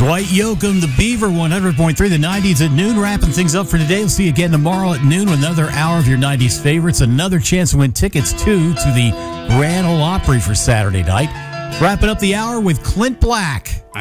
Dwight Yoakam, the Beaver, 100.3, the 90s at noon, wrapping things up for today. We'll see you again tomorrow at noon with another hour of your 90s favorites. Another chance to win tickets, too, to the Grand Ole Opry for Saturday night. Wrapping up the hour with Clint Black.